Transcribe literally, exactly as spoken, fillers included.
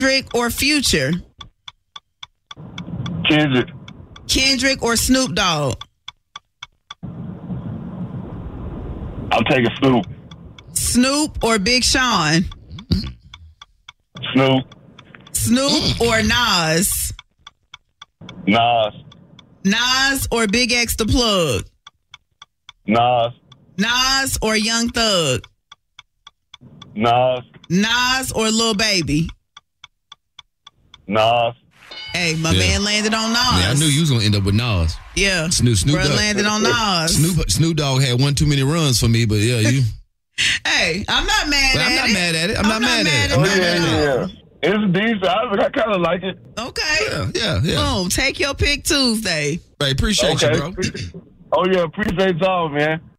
Kendrick or Future? Kendrick. Kendrick or Snoop Dogg? I'm taking Snoop. Snoop or Big Sean? Snoop. Snoop or Nas? Nas. Nas or Big X the Plug? Nas. Nas or Young Thug? Nas. Nas or Lil Baby? Nas. Hey, my Yeah. man landed on Nas. Yeah, I knew you was gonna end up with Nas. Yeah. Snoop, Snoop Bro Dogg. landed on Nas. Snoop, Snoop Dogg had one too many runs for me, but yeah, you. Hey, I'm not mad But at I'm it. not mad at it. I'm not mad at it. I'm Oh, not yeah, mad at it. yeah. It's decent. I, I kind of like it. Okay. Yeah, yeah, yeah. Boom. Take your pick Tuesday. Hey, appreciate Okay. you, bro. Oh, yeah. Appreciate y'all, man.